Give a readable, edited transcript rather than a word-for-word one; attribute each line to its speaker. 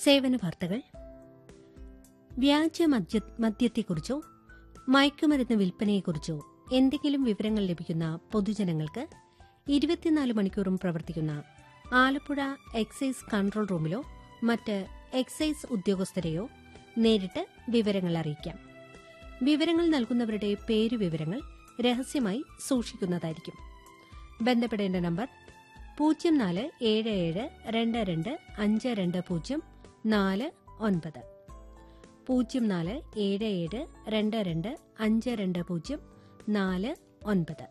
Speaker 1: സേവന വാർത്തകൾ. വ്യാജ മദ്യത്തെക്കുറിച്ചോ മയക്കുമരുന്ന് വിൽപ്പനയെക്കുറിച്ചോ എന്തെങ്കിലും വിവരങ്ങൾ ലഭിക്കുന്ന പൊതുജനങ്ങൾക്ക് 24 മണിക്കൂറും പ്രവർത്തിക്കുന്ന ആലപ്പുഴ എക്സൈസ് കൺട്രോൾ റൂമിലോ മറ്റ് എക്സൈസ് ഉദ്യോഗസ്ഥരെയോ നേരിട്ട് വിവരങ്ങൾ അറിയിക്കാം. വിവരങ്ങൾ നൽകുന്നവരുടെ പേരുവിവരങ്ങൾ രഹസ്യമായി സൂക്ഷിക്കുന്നതായിരിക്കും. ബന്ധപ്പെടേണ്ട നമ്പർ 0477225249 0477225249.